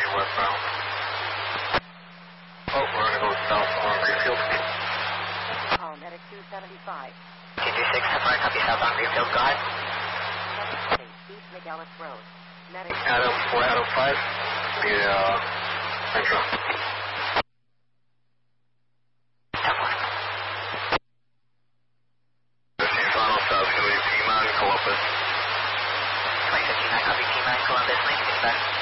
westbound. Oh, we're going to go south on Greenfield. Call medic 275. 226, Sapphire, copy south on Greenfield, go ahead. East McAllis Road. Medic Adam 4 Adam 5. The Central. Final south, going to be Piedmont, Columbus. 2059, copy Piedmont, Columbus, 19 back.